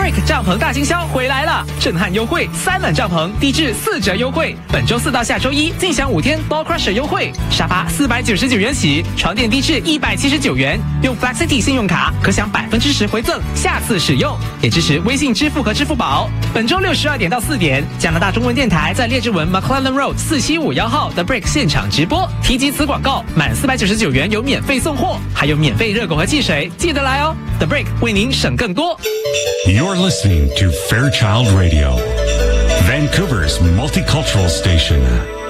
Brick 帐篷大经销回来了，震撼优惠，3晚帐篷低至4折优惠。本周4到下周1尽享5天 Ball Crusher 优惠，沙发499元起，床垫低至179元。用 Flexity 信用卡可享10%回赠，下次使用。也支持微信支付和支付宝。本周6 12点到4点，加拿大中文电台在列治文 McClellan Road 4751号的 Brick 现场直播。提及此广告，满499元有免费送货，还有免费热狗和汽水，记得来哦。The Brick 为您省更多。 You're listening to Fairchild Radio, Vancouver's multicultural station.